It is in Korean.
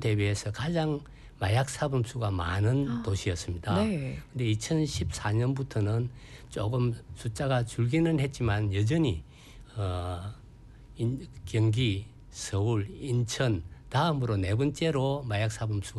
대비해서 가장 마약 사범수가 많은 도시였습니다. 네. 근데 2014년부터는 조금 숫자가 줄기는 했지만 여전히 경기, 서울, 인천 다음으로 네 번째로 마약 사범수가